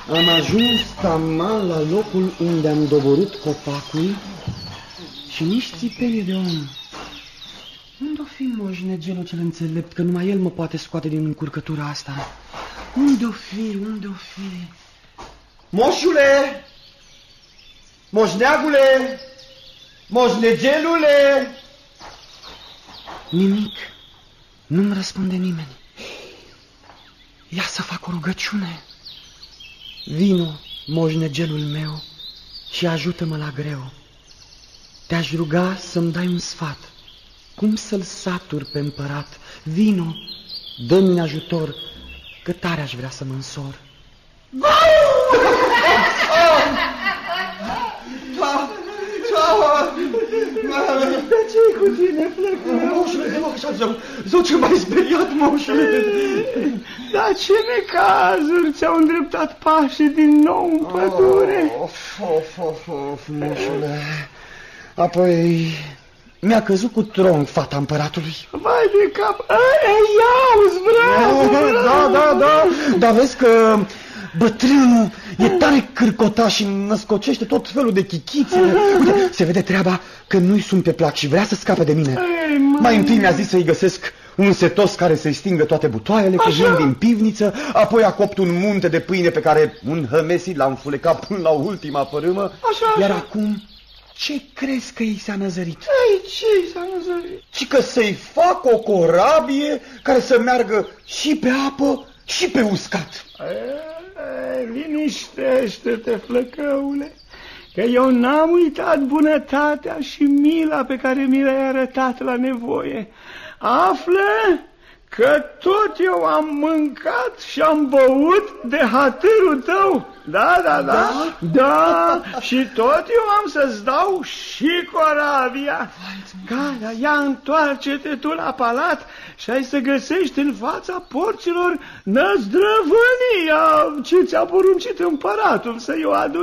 Am ajuns taman la locul unde am doborât copacul și nici țipenie de om. Unde-o fi moșnegelul cel înțelept, că numai el mă poate scoate din încurcătura asta? Unde-o fi, unde-o fi? Moșule! Moșneagule! Moșnegelule! Nimic. Nu-mi răspunde nimeni. Ia să fac o rugăciune. Vino, moșnegelul meu, și ajută-mă la greu. Te-aș ruga să-mi dai un sfat. Cum să-l satur pe împărat? Vino, dă-mi ajutor, că tare aș vrea să mă însor. Ce-i cu tine, Flăcău? Moșule, te rog, zău, ce m-ai speriat, moșule. Dar ce necazuri ți-au îndreptat pașii din nou în pădure? Of, moșule. Apoi mi-a căzut cu tronc fata împăratului. Vai de cap! Iauzi, vreau! Da, dar vezi că bătrânul e tare cârcotaș și născocește tot felul de chichițe. Uite, se vede treaba că nu-i sunt pe plac și vrea să scape de mine. Mai întâi mi-a zis să-i găsesc un setos care să-i stingă toate butoaiele cu vin din pivniță, apoi a copt un munte de pâine pe care un hămesit l-a înfulecat până la ultima părâmă. Iar acum, ce crezi că i s-a năzărit? Ce i s-a năzărit? Și că să-i fac o corabie care să meargă și pe apă și pe uscat. Liniștește-te, Flăcăule, că eu n-am uitat bunătatea și mila pe care mi le-ai arătat la nevoie. Află că tot eu am mâncat și am băut de hatârul tău. Da, și tot eu am să-ți dau și corabia. Gata, ia întoarce-te tu la palat și ai să găsești în fața porților năzdrăvânia ce ți-a poruncit împăratul să-i o aduci.